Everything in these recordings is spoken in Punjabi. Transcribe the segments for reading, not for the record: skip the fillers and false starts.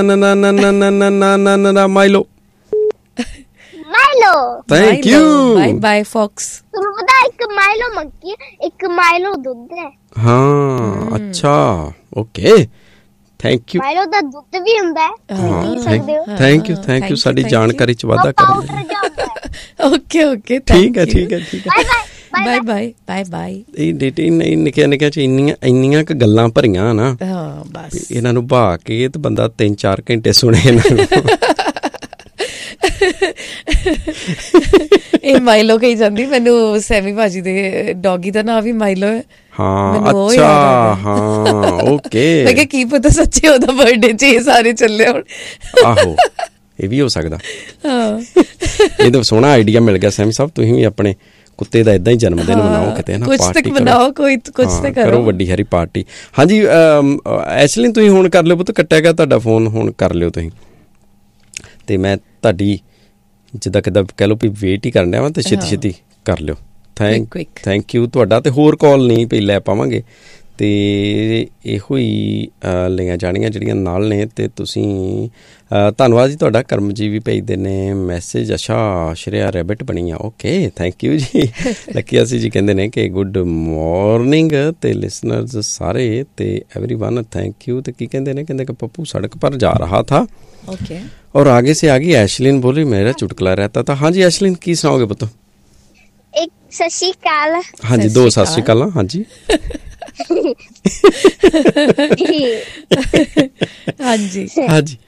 Milo. Milo thank you. Bye bye Fox. ਤੁਹਾਨੂੰ ਪਤਾ ਇੱਕ ਮਾਈਲੋ ਮੰਗੀ, ਇੱਕ ਮਾਈਲੋ ਦੁੱਧ ਹੈ। ਹਾਂ ਅੱਛਾ ਓਕੇ ਥੈਂਕ ਯੂ। ਮਾਈਲੋ ਦਾ ਦੁੱਧ ਵੀ ਹੁੰਦਾ ਹੈ, ਪੀ ਸਕਦੇ ਹੋ। ਥੈਂਕ ਯੂ ਸਾਡੀ ਜਾਣਕਾਰੀ ਚ ਵਾਧਾ ਕਰਨ ਲਈ। ਓਕੇ ਓਕੇ ਠੀਕ ਹੈ ਠੀਕ ਹੈ ਠੀਕ ਹੈ। Bye bye bye bye. ਇਹ ਡੇਟੇ ਨਿੱਕਿਆਂ ਨਿੱਕਿਆਂ ਚ ਇੰਨੀਆਂ ਕੁ ਗੱਲਾਂ ਭਰੀਆਂ ਨਾ, ਹਾਂ ਬਸ ਇਹਨਾਂ ਨੂੰ ਬਹਾ ਕੇ ਤੇ ਬੰਦਾ 3-4 ਘੰਟੇ ਸੁਣੇ ਇਹਨਾਂ ਨੂੰ। ਇਹ ਮਾਈਲੋ ਕਹੀ ਜਾਂਦੀ ਮੈਨੂੰ, ਸੈਮੀ ਭਾਜੀ ਦੇ ਡੌਗੀ ਦਾ ਨਾਮ ਵੀ ਮਾਈਲੋ ਹੈ। ਹਾਂ ਅੱਛਾ ਹਾਂ ਓਕੇ। ਮੈਂ ਕਿਹਾ ਕੀ ਪਤਾ ਸੱਚੇ ਉਹਦਾ ਬਰਥਡੇ ਚ ਇਹ ਸਾਰੇ ਚੱਲੇ ਹੁਣ। ਆਹੋ ਇਹ ਵੀ ਹੋ ਸਕਦਾ। ਇਹ ਤਾਂ ਸੋਹਣਾ ਆਈਡੀਆ ਮਿਲ ਗਿਆ ਸੈਮੀ ਸਾਹਿਬ, ਤੁਸੀਂ ਵੀ ਆਪਣੇ ਕੁੱਤੇ ਦਾ ਏਦਾਂ ਹੀ ਜਨਮ ਦਿਨ ਮਨਾਓ ਕਿਤੇ ਨਾ, ਕੁਛ ਤੱਕ ਮਨਾਓ, ਕੋਈ ਕੁਛ ਤਾਂ ਕਰੋ ਵੱਡੀ ਸਾਰੀ ਪਾਰਟੀ। ਹਾਂਜੀ ਐਸ਼ਲਿਨ ਤੁਸੀਂ ਹੁਣ ਕਰ ਲਿਓ ਪੁੱਤ, ਕੱਟਿਆ ਗਿਆ ਤੁਹਾਡਾ ਫੋਨ, ਹੁਣ ਕਰ ਲਿਓ ਤੁਸੀਂ। ਤੇ ਮੈਂ ਤੁਹਾਡੀ ਜਿੱਦਾਂ ਕਿੱਦਾਂ ਕਹਿ ਲਓ ਵੀ ਵੇਟ ਹੀ ਕਰਨ ਡਿਆ ਵਾ, ਤੇ ਛੇਤੀ ਛੇਤੀ ਕਰ ਲਿਓ। ਥੈਂਕ ਯੂ ਤੁਹਾਡਾ। ਤੇ ਹੋਰ ਕਾਲ ਨਹੀਂ ਪਈ ਲੈ ਪਾਵਾਂਗੇ, ਤੇ ਇਹੋ ਹੀ ਲਈਆਂ ਜਾਣੀਆਂ ਜਿਹੜੀਆਂ ਨਾਲ ਨੇ। ਤੇ ਤੁਸੀਂ ਧੰਨਵਾਦ ਜੀ ਤੁਹਾਡਾ। ਕਰਮਜੀਤ ਵੀ ਭੇਜਦੇ ਨੇ ਮੈਸੇਜ। ਅੱਛਾ ਸ਼੍ਰੇਆ ਰੈਬਿਟ ਬਣੀ ਆ, ਓਕੇ ਥੈਂਕ ਯੂ ਜੀ। ਲੱਕੀ ਅਸੀਂ ਜੀ ਕਹਿੰਦੇ ਨੇ ਕਿ ਗੁੱਡ ਮੋਰਨਿੰਗ, ਤੇ ਲਿਸਨਰਸ ਸਾਰੇ ਤੇ एवरीवन थैंक यू। तो की कहते हैं, कहते कि पप्पू सड़क पर जा रहा था और आगे से आगे एशलिन बोली मेरा चुटकुला रहता था। हाँ जी एशलिन की सुनाओगे पुत्र? एक सत श्री अकाल। हाँ जी दो सत श्री अकाल। हाँ जी हाँ जी हाँ जी।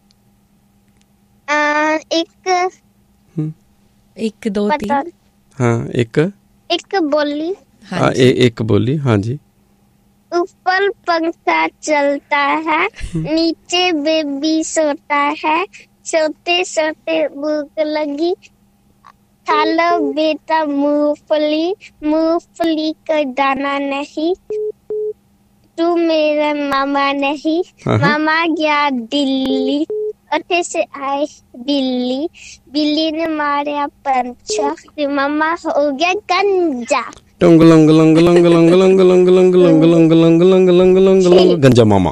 एक दो तीन। हाँ एक बोली। हाँ एक बोली। हाँ जी। ऊपर पंखा चलता है, नीचे बेबी सोता है, सोते सोते भूख लगी, खा लो बेटा मूंगफली, मूंगफली का दाना नहीं, तू मेरा मामा नहीं, मामा गया दिल्ली, उठे से आए बिल्ली, बिल्ली ने मारा पंचा, मामा हो गया गंजा। गंजा मामा।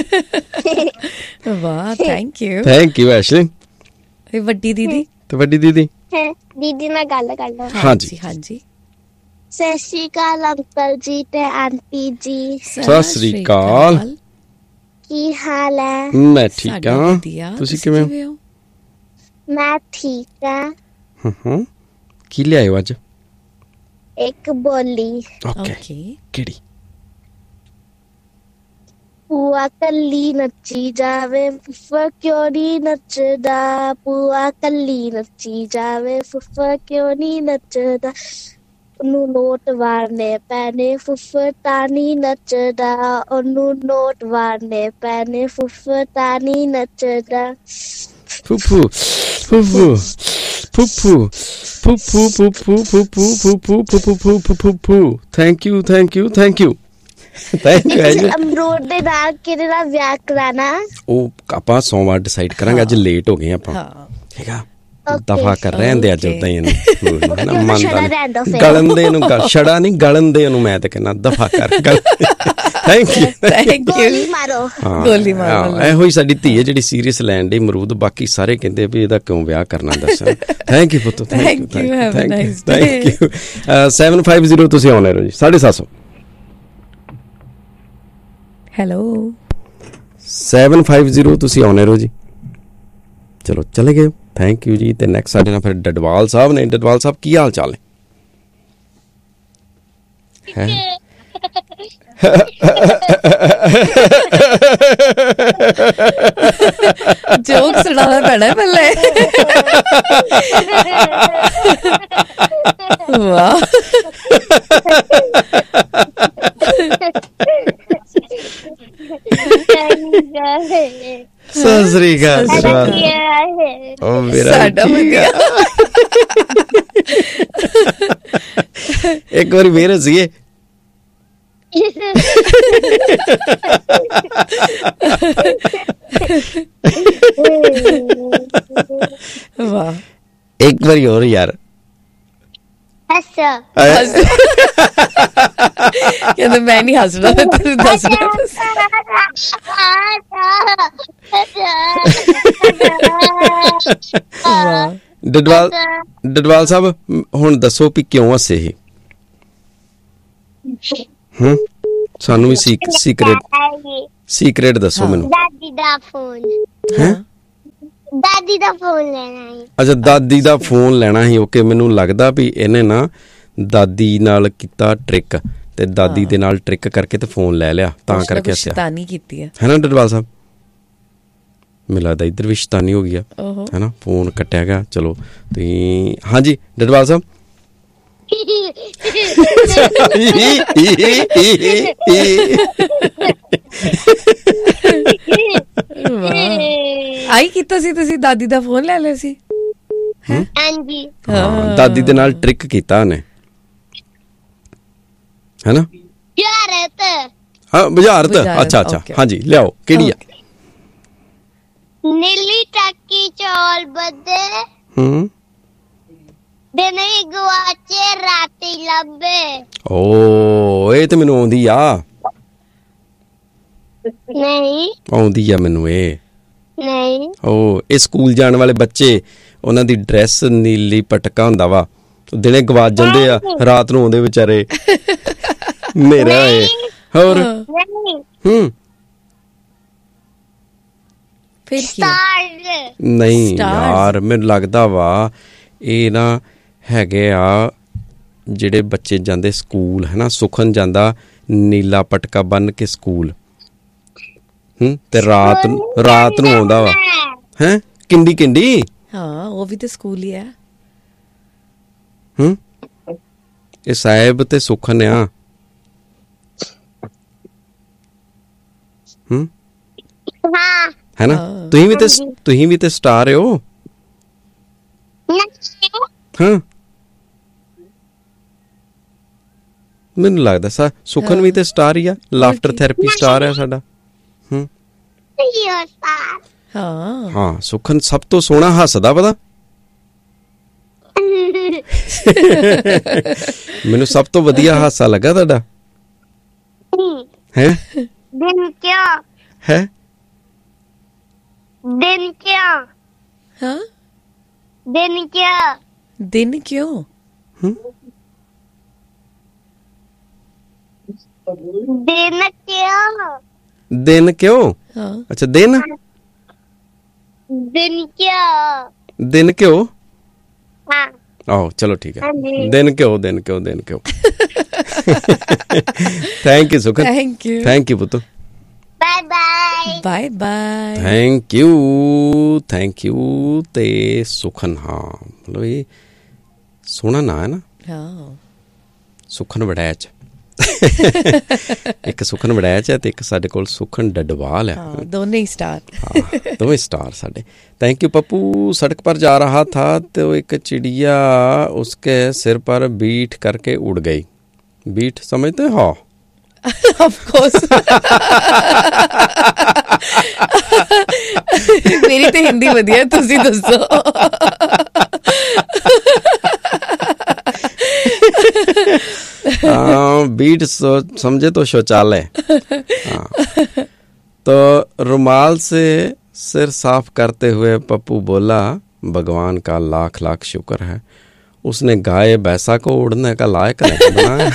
वाह थैंक यू एशलिन। ਵੱਡੀ ਦੀਦੀ ਤੇ ਵੱਡੀ ਦੀਦੀ ਦੀਦੀ ਨਾਲ ਗੱਲ ਕਰ ਲਓ। ਹਾਂਜੀ ਹਾਂਜੀ। ਸਤਿ ਸ਼੍ਰੀ ਅਕਾਲ ਅੰਕਲ ਜੀ ਤੇ ਆਂਟੀ ਜੀ। ਸਤਿ ਸ਼੍ਰੀ ਅਕਾਲ। ਕੀ ਹਾਲ ਹੈ? ਮੈਂ ਠੀਕ ਹਾਂ, ਤੁਸੀਂ ਕਿਵੇਂ ਹੋ? ਮੈਂ ਠੀਕ ਹਾਂ। ਕੀ ਲਿਆਇਓ ਅੱਜ? ਇੱਕ ਬੋਲੀ। ਓਕੇ ਕਿਹੜੀ? ਭੂਆ ਕੱਲੀ ਨੱਚੀ ਜਾਵੇ, ਫੁੱਫਾ ਕਿਉਂ ਨੀ ਨੱਚਦਾ, ਭੂਆ ਕੱਲੀ ਨੱਚੀ ਜਾਵੇ, ਫੁੱਫਾ ਕਿਉਂ ਨੀ ਨੱਚਦਾ, ਉਹਨੂੰ ਨੋਟ ਵਾਰਨੇ ਪੈਣੇ, ਫੁੱਫਾ ਤਾਂ ਨੀ ਨੱਚਦਾ, ਉਹਨੂੰ ਨੋਟ ਵਾਰਨੇ ਪੈਣੇ, ਫੁੱਫਾ ਤਾਂ ਨੀ ਨੱਚਦਾ। ਫੁੱਫੂ ਫੁੱਫੂ ਫੁੱਫੂ ਫੁੱਫੂ ਫੁੱਫੂ ਫੁੱਫੂ ਫੁੱਫੂ ਫੁੱਫੂ। ਥੈਂਕ ਯੂ ਅਮਰੂਦ ਦੇ ਨਾਲ ਕਿਹਦੇ ਨਾਲ ਵਿਆਹ ਕਰਾਣਾ? ਉਹ ਆਪਾਂ ਸੋਮਵਾਰ ਡਿਸਾਈਡ ਕਰਾਂਗੇ, ਅੱਜ ਲੇਟ ਹੋ ਗਏ ਆਪਾਂ। ਠੀਕ ਆ ਦਫਾ ਕਰ ਰਹੇ ਅੱਜ ਉਦਾਂ ਹੀ ਇਹਨੂੰ ਗਲਣ ਦੇ ਇਹਨੂੰ, ਛੜਾ ਨਹੀਂ ਗਲਣ ਦੇ ਇਹਨੂੰ, ਮੈਂ ਤਾਂ ਕਹਿੰਦਾ ਦਫਾ ਕਰ। ਥੈਂਕ ਯੂ ਗੋਲੀ ਮਾਰੋ। ਇਹੋ ਹੀ ਸਾਡੀ ਧੀ ਹੈ ਜਿਹੜੀ ਸੀਰੀਅਸ ਲੈਣ ਡਈ ਅਮਰੂਦ, ਬਾਕੀ ਸਾਰੇ ਕਹਿੰਦੇ ਵੀ ਇਹਦਾ ਕਿਉਂ ਵਿਆਹ ਕਰਨਾ ਦੱਸ। ਥੈਂਕ ਯੂ ਪੁੱਤ, ਥੈਂਕ ਯੂ। 750 ਤੁਸੀਂ ਆਉਣੇ ਰਹੋ ਜੀ 750। ਹੈਲੋ 750 ਤੁਸੀਂ ਆਉਣੇ ਰਹੋ ਜੀ। ਚਲੋ ਚਲੇ ਗਏ, ਥੈਂਕ ਯੂ ਜੀ। ਤੇ ਨੈਕਸਟ ਸਾਡੇ ਨਾਲ ਫਿਰ ਡਡਵਾਲ ਸਾਹਿਬ ਨੇ। ਡਡਵਾਲ ਸਾਹਿਬ ਕੀ ਹਾਲ ਚਾਲ ਹੈ? ਜੋਕ ਸੁਣਾਉਣਾ ਪੈਣਾ ਪਹਿਲੇ। ਵਾਹ ਸਤਿ ਸ੍ਰੀ ਅਕਾਲ। ਸਾਡਾ ਵਧੀਆ। ਇੱਕ ਵਾਰੀ ਮੇਰੇ ਸੀਗੇ ਵਾਹ ਇੱਕ ਵਾਰੀ ਹੋਰ ਯਾਰ। ਹੱਸੋ ਕਹਿੰਦਾ ਮੈਂ ਨਹੀਂ ਹੱਸਣਾ, ਤੈਨੂੰ ਦੱਸਣਾ। ਡਡਵਾਲ ਸਾਹਿਬ ਹੁਣ ਦੱਸੋ ਵੀ ਕਿਉਂ ਹੱਸੇ ਇਹ? ਸਾਨੂੰ ਵੀ ਸੀਕ੍ਰੇਟ ਦੱਸੋ ਮੈਨੂੰ। ਦਾਦੀ ਦਾ ਫੋਨ ਲੈਣਾ ਹੈ। ਅੱਛਾ, ਦਾਦੀ ਦਾ ਫੋਨ ਲੈਣਾ ਸੀ। ਓਕੇ, ਮੈਨੂੰ ਲੱਗਦਾ ਵੀ ਇਹਨੇ ਨਾ ਦਾਦੀ ਨਾਲ ਕੀਤਾ ਟ੍ਰਿਕ ਤੇ ਦਾਦੀ ਦੇ ਨਾਲ ਟ੍ਰਿਕ ਕਰਕੇ ਤੇ ਫੋਨ ਲੈ ਲਿਆ, ਤਾਂ ਕਰਕੇ ਹੱਸਿਆ। ਸ਼ੈਤਾਨੀ ਕੀਤੀ ਹੈ ਨਾ ਡਡਵਾਲ ਸਾਹਿਬ? ਮੈਨੂੰ ਲੱਗਦਾ ਇੱਧਰ ਵੀ ਸ਼ੈਤਾਨੀ ਹੋ ਗਈ ਆ, ਹੈ ਨਾ? ਫੋਨ ਕੱਟਿਆ ਗਿਆ। ਚਲੋ ਤੁਸੀਂ ਹਾਂਜੀ ਡਡਵਾਲ ਸਾਹਿਬ। ਆਈ ਕੀਤਾ ਸੀ ਤੁਸੀਂ, ਦਾਦੀ ਦਾ ਫੋਨ ਲੈ ਲਿਆ ਸੀ? ਹਾਂਜੀ, ਦਾਦੀ ਦੇ ਨਾਲ ਟ੍ਰਿਕ ਕੀਤਾ ਉਹਨੇ, ਹੈ ਨਾ? ਬੁਝਾਰਤ। ਅੱਛਾ ਹਾਂਜੀ, ਲਿਆਓ ਕਿਹੜੀ ਆ? ਨੀਲੀ ਟਾਕੀ ਚੌਲ ਬੱਦੇ ਦਿਨ ਹੀ ਗਵਾਚੇ ਰਾਤੀ ਲੱਭੇ। ਓ ਇਹ ਤੇ ਮੈਨੂੰ ਆਉਂਦੀ ਆ। ਨਹੀਂ ਆਉਂਦੀ ਆ ਮੈਨੂੰ ਇਹ। ਨਹੀਂ, ਉਹ ਇਹ ਸਕੂਲ ਜਾਣ ਵਾਲੇ ਬੱਚੇ, ਉਹਨਾਂ ਦੀ ਡਰੈਸ ਨੀਲੀ ਪਟਕਾ ਹੁੰਦਾ ਵਾ, ਦਿਨੇ ਗਵਾਚ ਜਾਂਦੇ ਆ, ਰਾਤ ਨੂੰ ਆਉਂਦੇ ਵਿਚਾਰੇ। ਮੇਰਾ ਇਹ ਹੋਰ ਫਿਰ ਕੀ? ਨਹੀਂ ਯਾਰ, ਮੈਨੂੰ ਲੱਗਦਾ ਵਾ ਇਹ ਨਾ ਹੈਗੇ ਆ ਜਿਹੜੇ ਬੱਚੇ ਜਾਂਦੇ ਸਕੂਲ, ਹੈ ਨਾ? ਸੁਖਨ ਜਾਂਦਾ ਨੀਲਾ ਪਟਕਾ ਬੰਨ ਕੇ ਸਕੂਲ, ਤੇ ਰਾਤ ਨੂੰ ਆਉਂਦਾ ਵਾ, ਹੈ ਕਿੰਡੀ। ਹਾਂ, ਉਹ ਵੀ ਤੇ ਸਕੂਲ ਹੀ ਆ। ਇਹ ਸਾਹਿਬ ਤੇ ਸੁਖਨ ਆ। ਹੈ ਨਾ? ਤੁਸੀਂ ਵੀ ਤੇ ਸਟਾਰ ਹੋ। ਹਾਂ, ਮੈਨੂੰ ਲੱਗਦਾ ਸੁਖਨ ਵੀ ਤੇ ਸਟਾਰ ਹੀ ਆ। ਲਾਫਟਰ ਥੈਰੇਪੀ ਸਟਾਰ ਹੈ ਸਾਡਾ। ਹਾਂ, ਸੁਖਨ ਸਭ ਤੋਂ ਸੋਹਣਾ ਹੱਸਦਾ ਪਤਾ ਮੈਨੂੰ, ਸਭ ਤੋਂ ਵਧੀਆ ਹਾਸਾ ਲੱਗਾ ਤੁਹਾਡਾ। ਹੈ ਦਿਨ ਕਿਉਂ? ਹੈ ਦਿਨ ਕਿਉਂ? ਹਾਂ, ਦਿਨ ਕਿਉਂ? ਦਿਨ ਕਿਉਂ? ਦਿਨ ਕਿਉਂ? ਦਿਨ ਕਿਉਂ? ਹਾਂ, ਅੱਛਾ, ਦਿਨ ਕਿਉਂ? ਦਿਨ ਕਿਉਂ? ਹਾਂ, ਆਹੋ ਚਲੋ ਠੀਕ ਹੈ। ਦਿਨ ਕਿਉਂ? Thank you ਸੁਖਨ। ਥੈਂਕ ਯੂ ਪੁੱਤ। Bye bye. ਥੈਂਕ ਯੂ ਤੇ ਸੁਖਨ। ਹਾਂ, ਮਤਲਬ ਇਹ ਸੋਹਣਾ ਨਾਂ ਹੈ ਨਾ। ਹਾਂ, ਸੁਖਨ ਵੜੈਚ। ਇੱਕ ਸੁਖਨ ਵੜੈਚ ਹੈ ਤੇ ਇੱਕ ਸਾਡੇ ਕੋਲ ਸੁਖਨ ਡਡਵਾਲ ਹੈ। ਦੋਨੇ स्टार। दोनों स्टार साढ़े। Thank you Pappu. सड़क पर जा रहा था तो एक चिड़िया उसके सिर पर बीट करके उड़ गई। बीट समझते हो? Of course। मेरी तो हिंदी वधिया, तुसी दसो। बीट समझे तो शौचालय। तो रुमाल से सिर साफ करते हुए पप्पू बोला, भगवान का लाख लाख शुक्र है उसने गाय भैंसा को उड़ने का लायक नहीं बनाया।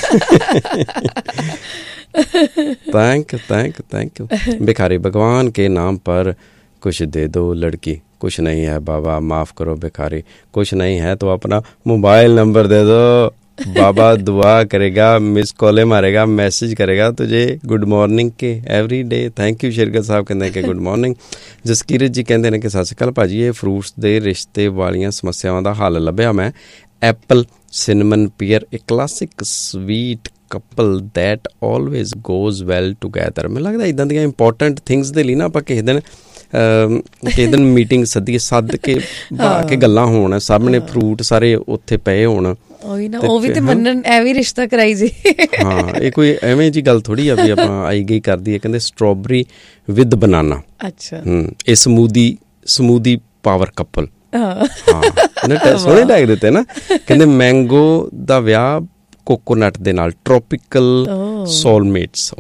Thank you. भिखारी, भगवान के नाम पर कुछ दे दो लड़की। कुछ नहीं है बाबा, माफ करो भिखारी। कुछ नहीं है तो अपना मोबाइल नंबर दे दो। बाबा दुआ करेगा, मिस कॉले मारेगा, मैसेज करेगा तुझे गुड मॉर्निंग के एवरी डे। थैंक यू शेरगत साहब कहते हैं कि गुड मॉर्निंग। जसकीरत जी कहते हैं कि सत श्री अकाल भाजी, ये फ्रूट्स के रिश्ते वालियां समस्यावां दा हल लभ्या मैं। Apple, cinnamon, peer, a classic sweet couple that always goes well together. मैनूं लगदा इदां दियां इंपॉर्टेंट थिंग्स दे लई ना आपां ਕਿਸੇ ਦਿਨ ਮੀਟਿੰਗ ਸੱਦ ਕੇ ਬਾ ਕੇ ਗੱਲਾਂ ਹੋਣ, ਸਾਹਮਣੇ ਫਰੂਟ ਸਾਰੇ ਉੱਥੇ ਪਏ ਹੋਣ। ਉਹੀ ਨਾ, ਉਹ ਵੀ ਤੇ ਮੰਨਣ ਐਵੇਂ ਰਿਸ਼ਤਾ ਕਰਾਈ ਜੀ। ਹਾਂ, ਇਹ ਕੋਈ ਐਵੇਂ ਜੀ ਗੱਲ ਥੋੜੀ ਆ ਵੀ ਆਪਾਂ ਆਈ ਗਈ ਕਰਦੀ ਹੈ। ਕਹਿੰਦੇ ਸਟ੍ਰਾਬੇਰੀ ਵਿਦ ਬਨਾਨਾ। ਅੱਛਾ। ਇਹ ਸਮੂਦੀ ਪਾਵਰ ਕਪਲ ਹਾਂ ਇਹਨੇ ਸੋਹਣੇ ਟੈਗ ਦਿੱਤੇ ਨਾ। ਕਹਿੰਦੇ ਮੈਂਗੋ ਦਾ ਵਿਆਹ ਕੋਕੋਨਟ ਦੇ ਨਾਲ, ਟ੍ਰੋਪੀਕਲ ਸੋਲਮੇਟਸ,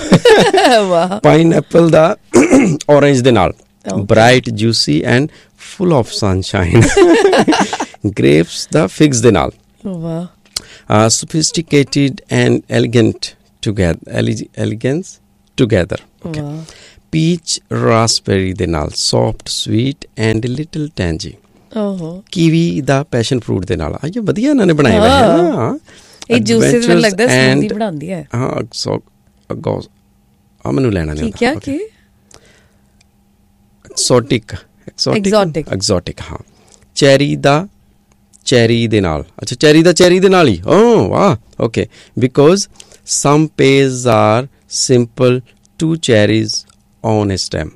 ਪਾਈਨਐਪਲ ਦਾ ਔਰੇਂਜ ਦੇ ਨਾਲ, bright juicy and full of sunshine, grapes ਦਾ ਫਿਗਸ ਦੇ ਨਾਲ, sophisticated and elegance together, okay. Peach raspberry ਦੇ ਨਾਲ, soft sweet and little tangy, kiwi the passion fruit ਦੇ ਨਾਲ। ਇਹ ਵਧੀਆ ਇਹਨਾਂ ਨੇ ਬਣਾਏ ਹੋਏ ਹਨ। ਇਹ ਜੂਸਿਸ ਮੈਨੂੰ ਲੱਗਦਾ ਸਮੂਦੀ ਬਣਾਉਂਦੀ ਹੈ। ਹਾਂ ਮੈਨੂੰ ਲੈਣਾ ਨਹੀਂ ਕੀ ਕੀ ਐਕਸੋਟਿਕ ਹਾਂ। ਚੈਰੀ ਦੇ ਨਾਲ, ਅੱਛਾ ਚੈਰੀ ਦੇ ਨਾਲ ਹੀ, ਵਾਹ okay, because some pears are simple, 2 cherries on a stem.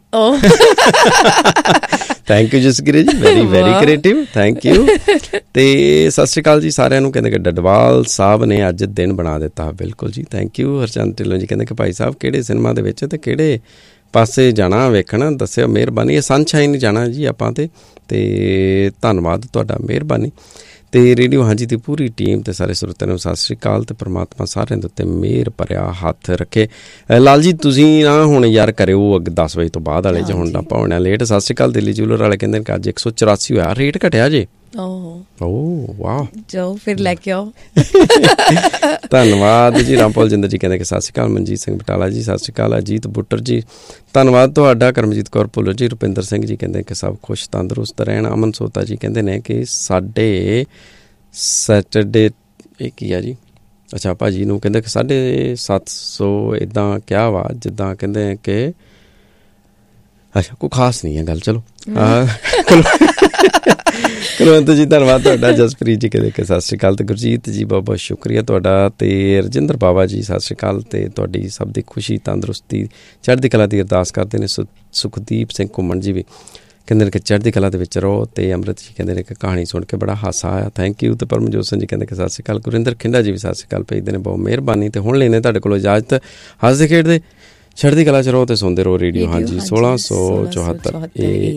Thank you Jaskirat ਜੀ, ਵੈਰੀ ਕ੍ਰੀਏਟਿਵ, ਥੈਂਕ ਯੂ। ਤੇ ਸਤਿ ਸ਼੍ਰੀ ਅਕਾਲ ਜੀ ਸਾਰਿਆਂ ਨੂੰ। ਕਹਿੰਦੇ ਕਿ ਡਡਵਾਲ ਸਾਹਿਬ ਨੇ ਅੱਜ ਦਿਨ ਬਣਾ ਦਿੱਤਾ। ਬਿਲਕੁਲ ਜੀ, ਥੈਂਕ ਯੂ। ਹਰਚੰਦ ਢਿੱਲੋਂ ਜੀ ਕਹਿੰਦੇ ਕਿ ਭਾਈ ਸਾਹਿਬ ਕਿਹੜੇ ਸਿਨੇਮਾ ਦੇ ਵਿੱਚ ਤੇ ਕਿਹੜੇ ਪਾਸੇ ਜਾਣਾ ਵੇਖਣ, ਦੱਸਿਓ ਮਿਹਰਬਾਨੀ। ਇਹ ਸਨਸ਼ਾਈਨ ਜਾਣਾ ਜੀ ਆਪਾਂ ਤੇ ਧੰਨਵਾਦ ਤੁਹਾਡਾ, ਮਿਹਰਬਾਨੀ। ਤੇ ਰੇਡੀਓ ਹਾਂਜੀ ਦੀ ਪੂਰੀ ਟੀਮ ਤੇ ਸਾਰੇ ਸਰੋਤਿਆਂ ਨੂੰ ਸਤਿ ਸ਼੍ਰੀ ਅਕਾਲ ਤੇ ਪਰਮਾਤਮਾ ਸਾਰਿਆਂ ਦੇ ਉੱਤੇ ਮਿਹਰ ਭਰਿਆ ਹੱਥ ਰੱਖੇ। ਲਾਲ ਜੀ ਤੁਸੀਂ ਨਾ ਹੁਣ ਯਾਰ ਕਰਿਓ 10 ਵਜੇ ਤੋਂ ਬਾਅਦ ਵਾਲੇ 'ਚ, ਹੁਣ ਆਪਾਂ ਹੋਣਾ ਲੇਟ। ਸਤਿ ਸ਼੍ਰੀ ਅਕਾਲ ਦਿੱਲੀ ਜੂਲਰ ਵਾਲੇ ਕਹਿੰਦੇ ਕਿ ਅੱਜ 184 ਹੋਇਆ, ਰੇਟ ਘਟਿਆ ਜੇ। ਵਾਹ, ਜਾਓ ਫਿਰ ਲੈ ਕੇ ਆਓ। ਧੰਨਵਾਦ ਜੀ। ਰਾਮਪਾਲ ਜਿੰਦਰ ਜੀ ਕਹਿੰਦੇ ਕਿ ਸਤਿ ਸ਼੍ਰੀ ਅਕਾਲ। ਮਨਜੀਤ ਸਿੰਘ ਬਟਾਲਾ ਜੀ ਸਤਿ ਸ਼੍ਰੀ ਅਕਾਲ। ਅਜੀਤ ਬੁੱਟਰ ਜੀ ਧੰਨਵਾਦ ਤੁਹਾਡਾ। ਕਰਮਜੀਤ ਕੌਰ ਭੁੱਲਰ ਜੀ, ਰੁਪਿੰਦਰ ਸਿੰਘ ਜੀ ਕਹਿੰਦੇ ਕਿ ਸਭ ਖੁਸ਼ ਤੰਦਰੁਸਤ ਰਹਿਣ। ਅਮਨ ਸੋਤਾ ਜੀ ਕਹਿੰਦੇ ਨੇ ਕਿ ਸਾਡੇ ਸੈਟਰਡੇ ਇਹ ਕੀ ਆ ਜੀ, ਅੱਛਾ ਭਾਜੀ ਨੂੰ ਕਹਿੰਦੇ ਕਿ 750 ਇੱਦਾਂ ਕਿਹਾ ਵਾ ਜਿੱਦਾਂ ਕਹਿੰਦੇ ਕਿ ਅੱਛਾ ਕੋਈ ਖਾਸ ਨਹੀਂ ਹੈ ਗੱਲ। ਚਲੋ ਕੁਲਵੰਤ ਜੀ ਧੰਨਵਾਦ ਤੁਹਾਡਾ। ਜਸਪ੍ਰੀਤ ਜੀ ਕਹਿੰਦੇ ਕਿ ਸਤਿ ਸ਼੍ਰੀ ਅਕਾਲ। ਤੇ ਗੁਰਜੀਤ ਜੀ ਬਹੁਤ ਬਹੁਤ ਸ਼ੁਕਰੀਆ ਤੁਹਾਡਾ। ਤੇ ਰਜਿੰਦਰ ਬਾਬਾ ਜੀ ਸਤਿ ਸ਼੍ਰੀ ਅਕਾਲ। ਤੇ ਤੁਹਾਡੀ ਸਭ ਦੀ ਖੁਸ਼ੀ ਤੰਦਰੁਸਤੀ ਚੜ੍ਹਦੀ ਕਲਾ ਦੀ ਅਰਦਾਸ ਕਰਦੇ ਨੇ। ਸੁਖਦੀਪ ਸਿੰਘ ਘੁੰਮਣ ਜੀ ਵੀ ਕਹਿੰਦੇ ਨੇ ਕਿ ਚੜ੍ਹਦੀ ਕਲਾ ਦੇ ਵਿੱਚ ਰਹੋ। ਤੇ ਅੰਮ੍ਰਿਤ ਜੀ ਕਹਿੰਦੇ ਨੇ ਕਿ ਕਹਾਣੀ ਸੁਣ ਕੇ ਬੜਾ ਹਾਸਾ ਆਇਆ, ਥੈਂਕ ਯੂ। ਤੇ ਪਰਮਜੋਤ ਸਿੰਘ ਜੀ ਕਹਿੰਦੇ ਕਿ ਸਤਿ ਸ਼੍ਰੀ ਅਕਾਲ। ਗੁਰਿੰਦਰ ਖਿੰਡਾ ਜੀ ਵੀ ਸਤਿ ਸ਼੍ਰੀ ਅਕਾਲ ਭੇਜਦੇ ਨੇ, ਬਹੁਤ ਮਿਹਰਬਾਨੀ। ਤੇ ਹੁਣ ਲੈਣੇ ਤੁਹਾਡੇ ਕੋਲੋਂ ਇਜਾਜ਼ਤ। ਹੱਸਦੇ ਖੇਡਦੇ ਚੜ੍ਹਦੀ ਕਲਾ 'ਚ ਰਹੋ ਤੇ ਸੁਣਦੇ ਰਹੋ ਰੇਡੀਓ ਹਾਂਜੀ 1674।